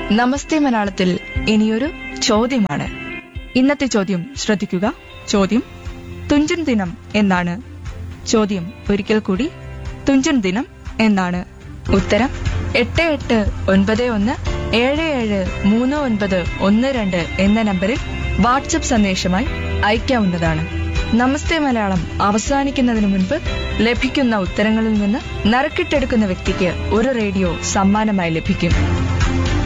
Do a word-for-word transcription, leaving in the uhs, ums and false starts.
നമസ്തേ മലയാളത്തിൽ ഇനിയൊരു ചോദ്യമാണ്. ഇന്നത്തെ ചോദ്യം ശ്രദ്ധിക്കുക. ചോദ്യം: തുഞ്ചൻ ദിനം എന്നാണ്. ചോദ്യം ഒരിക്കൽ കൂടി: തുഞ്ചൻ ദിനം എന്നാണ്. ഉത്തരം എട്ട് എട്ട് ഒൻപത് ഒന്ന് ഏഴ് ഏഴ് മൂന്ന് ഒൻപത് ഒന്ന് രണ്ട് എന്ന നമ്പറിൽ വാട്സപ്പ് സന്ദേശമായി അയക്കാവുന്നതാണ്. നമസ്തേ മലയാളം അവസാനിക്കുന്നതിന് മുൻപ് ലഭിക്കുന്ന ഉത്തരങ്ങളിൽ നിന്ന് നറുക്കിട്ടെടുക്കുന്ന വ്യക്തിക്ക് ഒരു റേഡിയോ സമ്മാനമായി ലഭിക്കും.